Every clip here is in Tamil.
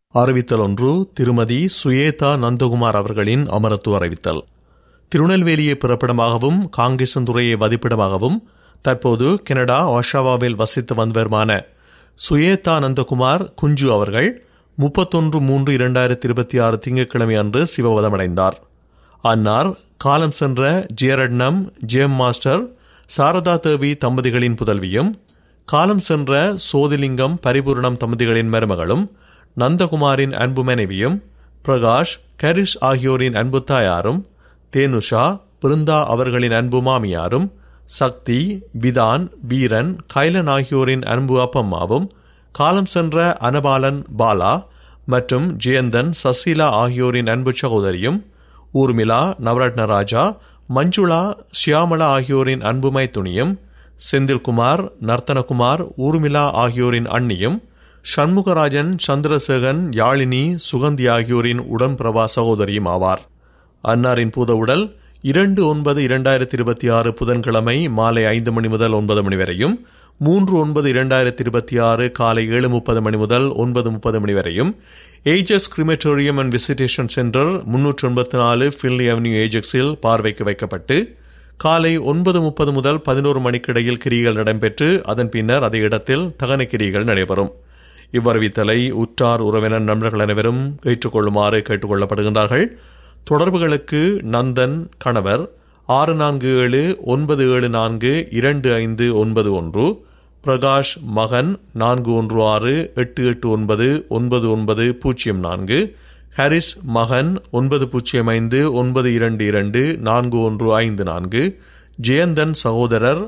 அறிவித்தல் ஒன்று. திருமதி சுயேதா நந்தகுமார் அவர்களின் அமரத்துவ அறிவித்தல். திருநெல்வேலியை பிறப்பிடமாகவும் காங்கேசந்துறையை வதிப்பிடமாகவும் தற்போது கனடா ஒஷாவாவில் வசித்து வந்தவருமான சுயேதா நந்தகுமார் குஞ்சு அவர்கள் 31/3/2026 திங்கட்கிழமை அன்று சிவவதமடைந்தார். அன்னார் காலம் சென்ற ஜேரட்னம் ஜேம் மாஸ்டர் சாரதா தேவி தம்பதிகளின் புதல்வியும், காலம் சென்ற சோதிலிங்கம் பரிபூர்ணம் தம்பதிகளின் மருமகளும், நந்தகுமாரின் அன்பு மனைவியும், பிரகாஷ் கரிஷ் ஆகியோரின் அன்பு தாயாரும், தேனுஷா பிருந்தா அவர்களின் அன்பு மாமியாரும், சக்தி விதான் வீரன் கைலன் ஆகியோரின் அன்பு அப்பம்மாவும், காலம் சென்ற அனபாலன் பாலா மற்றும் ஜெயந்தன் சசிலா ஆகியோரின் அன்பு சகோதரியும், ஊர்மிளா நவரத்னராஜா மஞ்சுளா ஷியாமளா ஆகியோரின் அன்பு மைத்துணியும், செந்தில்குமார் நர்த்தனகுமார் ஊர்மிளா ஆகியோரின் அண்ணியும், சண்முகராஜன் சந்திரசேகன் யாழினி சுகந்தி ஆகியோரின் உடன்பிரபா சகோதரியும் ஆவார். அன்னாரின் பூத உடல் 2/9/2026 புதன்கிழமை மாலை 5 மணி முதல் 9 மணி வரையும், 3/9/2026 காலை 7:30 மணி முதல் 9:30 மணி வரையும் Ajax crematorium and visitation centre 384 Finley avenue ஏஜெக்ஸில் பார்வைக்கு வைக்கப்பட்டு காலை 9:30 முதல் 11 மணிக்கிடையில் கிரிகள் நடைபெற்று அதன் பின்னர் அதே இடத்தில் தகன கிரிகள் நடைபெறும். இவ்வறிவித்தலை உற்றார் உறவினர் நண்பர்கள் அனைவரும் ஏற்றுக்கொள்ளுமாறு கேட்டுக்கொள்ளப்படுகின்றார்கள். தொடர்புகளுக்கு நந்தன் கணவர் 6479742591, பிரகாஷ் மகன் 4168899904, ஹாரிஸ் மகன் 9059224154, ஜெயந்தன் சகோதரர்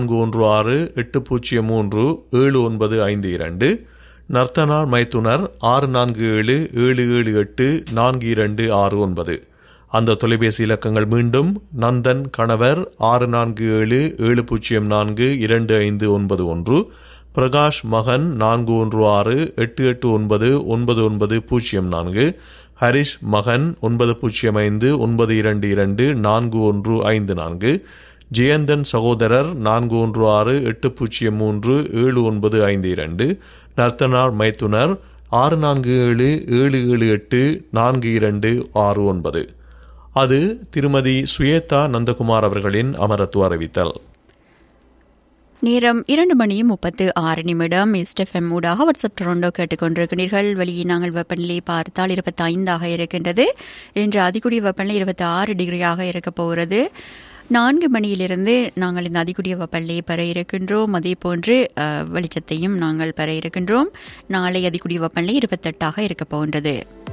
4168037952, நர்த்தனார் மைத்துனர் 6477784269. அந்த தொலைபேசி இலக்கங்கள் மீண்டும்: நந்தன் கணவர் 6477042591, பிரகாஷ் மகன் 4168899904, ஹரிஷ் மகன் 9059224154, ஜெயந்தன் சகோதரர் 4168037952, நர்த்தனார் மைத்துனர் 6477784269. அது திருமதி சுயேதா நந்தகுமார் அவர்களின் அமரத்துவ அறிவித்தல். நேரம் 2:36 இஸ்டெஃப்எம் ஊடாக வாட்ஸ்அப் டொரண்டோ கேட்டுக்கொண்டிருக்கிறீர்கள். வெளியே நாங்கள் வெப்பநிலை பார்த்தால் 25 இருக்கின்றது. இன்று அதிகூடிய வெப்பநிலை 26 டிகிரியாக இருக்கப் போகிறது. 4 மணியிலிருந்து நாங்கள் இந்த அதிகூடிய வெப்பநிலையை பெற இருக்கின்றோம். அதே போன்று வெளிச்சத்தையும் நாங்கள் பெற இருக்கின்றோம். நாளை அதிகூடிய வெப்பநிலை 28 இருக்கப் போகின்றது.